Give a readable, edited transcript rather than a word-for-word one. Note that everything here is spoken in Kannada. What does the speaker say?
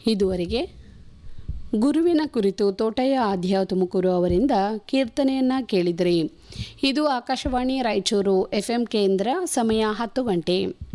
ಇದುವರೆಗೆ ಗುರುವಿನ ಕುರಿತು ತೋಟಯ್ಯ ಆದ್ಯ ತುಮಕೂರು ಅವರಿಂದ ಕೀರ್ತನೆಯನ್ನು ಕೇಳಿದ್ರಿ. ಇದು ಆಕಾಶವಾಣಿ ರಾಯಚೂರು FM ಕೇಂದ್ರ. ಸಮಯ 10 ಗಂಟೆ.